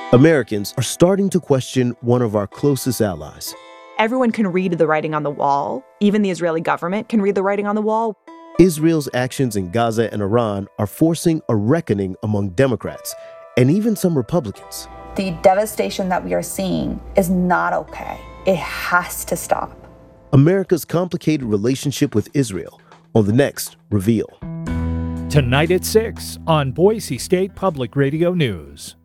Americans are starting to question one of our closest allies. Everyone can read the writing on the wall. Even the Israeli government can read the writing on the wall. Israel's actions in Gaza and Iran are forcing a reckoning among Democrats and even some Republicans. The devastation that we are seeing is not okay. It has to stop. America's complicated relationship with Israel on the next Reveal. Tonight at 6 on Boise State Public Radio News.